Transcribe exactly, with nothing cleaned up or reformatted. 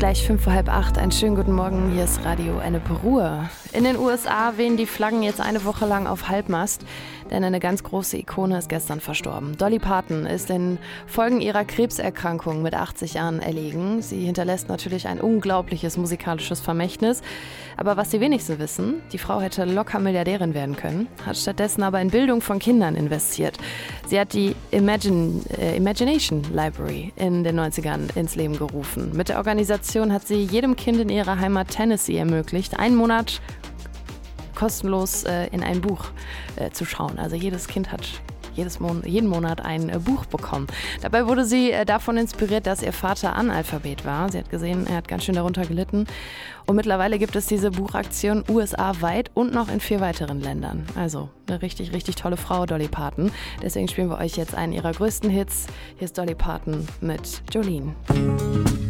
Gleich fünf vor halb acht. Einen schönen guten Morgen. Hier ist Radio Ennepe-Ruhr. In den U S A wehen die Flaggen jetzt eine Woche lang auf Halbmast, denn eine ganz große Ikone ist gestern verstorben. Dolly Parton ist den Folgen ihrer Krebserkrankung mit achtzig Jahren erlegen. Sie hinterlässt natürlich ein unglaubliches musikalisches Vermächtnis. Aber was die wenigsten wissen, die Frau hätte locker Milliardärin werden können, hat stattdessen aber in Bildung von Kindern investiert. Sie hat die Imagine, äh, Imagination Library in den neunzigern ins Leben gerufen. Mit der Organisation hat sie jedem Kind in ihrer Heimat Tennessee ermöglicht, einen Monat kostenlos äh, in ein Buch äh, zu schauen. Also jedes Kind hat jedes Mon- jeden Monat ein äh, Buch bekommen. Dabei wurde sie äh, davon inspiriert, dass ihr Vater Analphabet war. Sie hat gesehen, er hat ganz schön darunter gelitten. Und mittlerweile gibt es diese Buchaktion U S A-weit und noch in vier weiteren Ländern. Also eine richtig, richtig tolle Frau, Dolly Parton. Deswegen spielen wir euch jetzt einen ihrer größten Hits. Hier ist Dolly Parton mit Jolene.